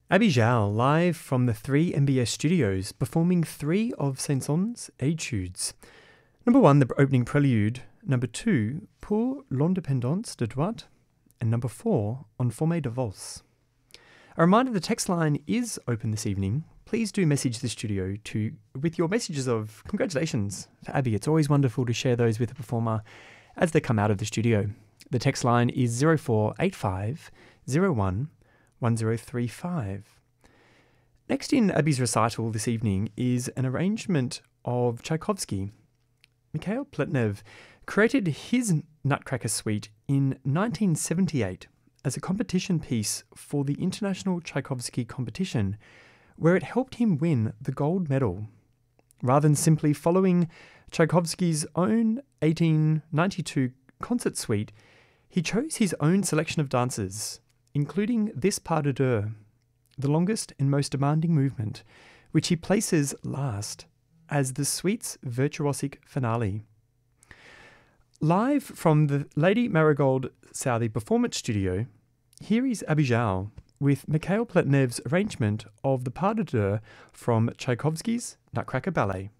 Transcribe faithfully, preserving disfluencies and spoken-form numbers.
Abby Zhao, live from the three M B S studios, performing three of Saint-Saëns' etudes. Number one, the opening prelude. Number two, Pour l'indépendance de droite. And number four, En forme de valse. A reminder, the text line is open this evening. Please do message the studio to with your messages of congratulations for Abby. It's always wonderful to share those with the performer as they come out of the studio. The text line is zero four eight five zero one one zero three five. Next in Abby's recital this evening is an arrangement of Tchaikovsky. Mikhail Pletnev created his Nutcracker Suite in nineteen seventy-eight as a competition piece for the International Tchaikovsky Competition, where it helped him win the gold medal. Rather than simply following Tchaikovsky's own eighteen ninety-two concert suite, he chose his own selection of dances, including this pas de deux, the longest and most demanding movement, which he places last as the suite's virtuosic finale. Live from the Lady Marigold Southey Performance Studio, here is Abby Zhao with Mikhail Pletnev's arrangement of the pas de deux from Tchaikovsky's Nutcracker Ballet.